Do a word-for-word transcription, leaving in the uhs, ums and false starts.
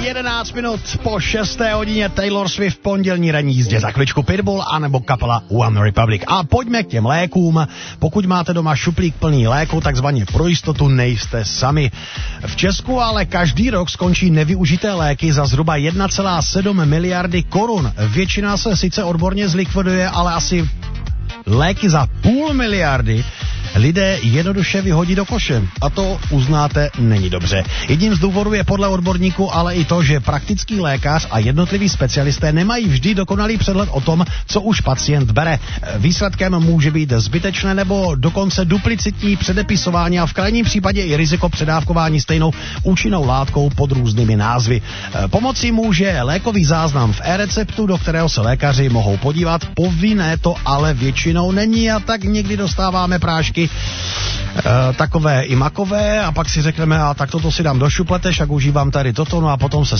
jedenáct minut po šesté hodině Taylor Swift, pondělní ranní jízdě, za chvíličku Pitbull anebo kapela One Republic. A pojďme k těm lékům. Pokud máte doma šuplík plný léku, takzvaně pro jistotu nejste sami. V Česku ale každý rok skončí nevyužité léky za zhruba jedna celá sedm miliardy korun. Většina se sice odborně zlikviduje, ale asi léky za půl miliardy lidé jednoduše vyhodí do koše. A to, uznáte, není dobře. Jedním z důvodů je podle odborníků ale i to, že praktický lékař a jednotliví specialisté nemají vždy dokonalý přehled o tom, co už pacient bere. Výsledkem může být zbytečné nebo dokonce duplicitní předepisování a v krajním případě i riziko předávkování stejnou účinnou látkou pod různými názvy. Pomocí může lékový záznam v e-receptu, do kterého se lékaři mohou podívat. Povinné to ale většinou není a tak někdy dostáváme prášky E, takové i makové a pak si řekneme, a tak toto si dám do šuplete, však užívám tady toto, no a potom se